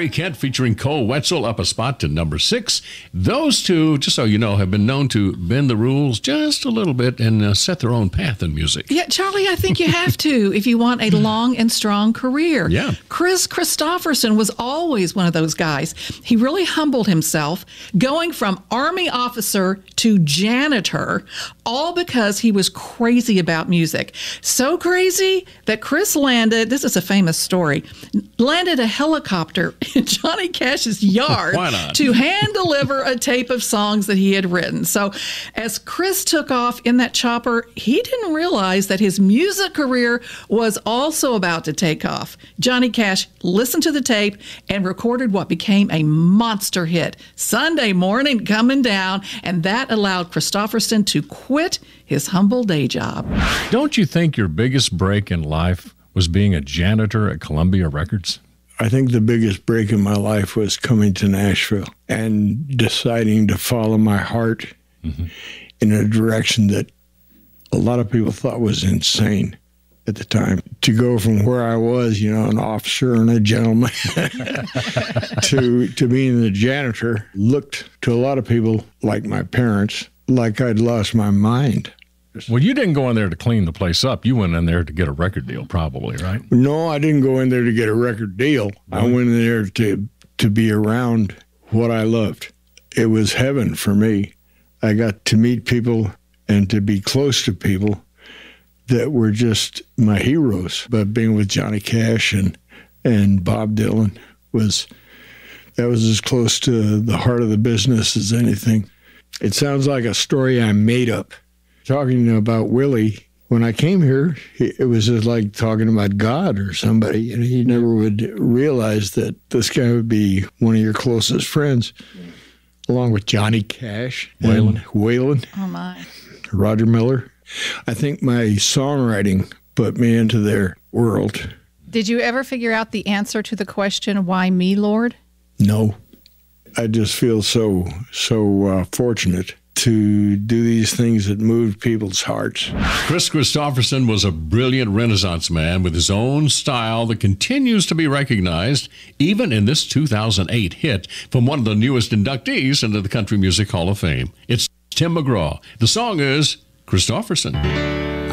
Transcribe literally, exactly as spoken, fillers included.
Barry Kent featuring Cole Wetzel up a spot to number six. Those two, just so you know, have been known to bend the rules just a little bit and uh, set their own path in music. Yeah, Charlie, I think you have to if you want a long and strong career. Yeah. Chris Christopherson was always one of those guys. He really humbled himself, going from Army officer to janitor, all because he was crazy about music. So crazy that Chris landed, this is a famous story, landed a helicopter in Johnny Cash's yard Why not? to hand deliver a tape of songs that he had written. So as Chris took off in that chopper, he didn't realize that his music career was also about to take off. Johnny Cash listened to the tape and recorded what became a monster hit, Sunday Morning Coming Down, and that allowed Christopherson to quit his humble day job. Don't you think your biggest break in life was being a janitor at Columbia Records? I think the biggest break in my life was coming to Nashville and deciding to follow my heart mm-hmm. in a direction that a lot of people thought was insane at the time. To go from where I was, you know, an officer and a gentleman, to to being the janitor, looked to a lot of people, like my parents, like I'd lost my mind. Well, you didn't go in there to clean the place up. You went in there to get a record deal, probably, right? No, I didn't go in there to get a record deal. I went in there to to be around what I loved. It was heaven for me. I got to meet people and to be close to people that were just my heroes. But being with Johnny Cash and and Bob Dylan was, that was as close to the heart of the business as anything. It sounds like a story I made up. Talking about Willie, when I came here, it was just like talking about God or somebody. You know, you never would realize that this guy would be one of your closest friends, along with Johnny Cash, Waylon, Waylon, Oh, my. Roger Miller. I think my songwriting put me into their world. Did you ever figure out the answer to the question, why me, Lord? No. I just feel so, so uh, fortunate to do these things that moved people's hearts. Chris Christopherson was a brilliant Renaissance man with his own style that continues to be recognized even in this two thousand eight hit from one of the newest inductees into the Country Music Hall of Fame. It's Tim McGraw. The song is Christopherson.